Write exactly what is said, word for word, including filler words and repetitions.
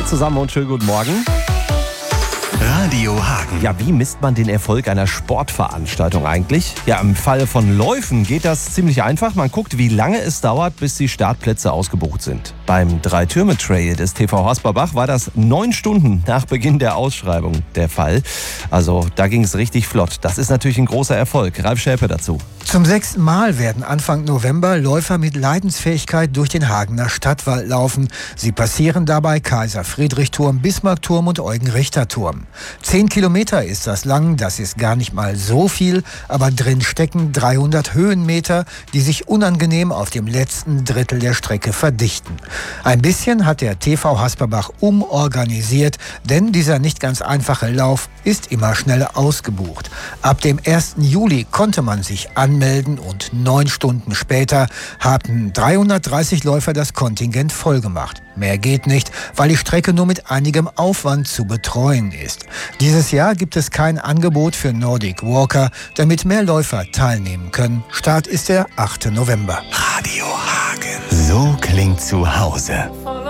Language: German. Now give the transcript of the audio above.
zusammen und schönen guten Morgen. Radio Hagen. Ja, wie misst man den Erfolg einer Sportveranstaltung eigentlich? Ja, im Fall von Läufen geht das ziemlich einfach. Man guckt, wie lange es dauert, bis die Startplätze ausgebucht sind. Beim Drei-Türme-Trail des T V Hasperbach war das neun Stunden nach Beginn der Ausschreibung der Fall. Also da ging es richtig flott. Das ist natürlich ein großer Erfolg. Ralf Schäpe dazu. Zum sechsten Mal werden Anfang November Läufer mit Leidensfähigkeit durch den Hagener Stadtwald laufen. Sie passieren dabei Kaiser-Friedrich-Turm, Bismarck-Turm und Eugen-Richter-Turm. Zehn Kilometer ist das lang, das ist gar nicht mal so viel, aber drin stecken dreihundert Höhenmeter, die sich unangenehm auf dem letzten Drittel der Strecke verdichten. Ein bisschen hat der T V Hasperbach umorganisiert, denn dieser nicht ganz einfache Lauf ist immer schneller ausgebucht. Ab dem ersten Juli konnte man sich anmelden und neun Stunden später haben dreihundertdreißig Läufer das Kontingent vollgemacht. Mehr geht nicht, weil die Strecke nur mit einigem Aufwand zu betreuen ist. Dieses Jahr gibt es kein Angebot für Nordic Walker, damit mehr Läufer teilnehmen können. Start ist der achte November. Radio Hagen. So klingt zu Hause.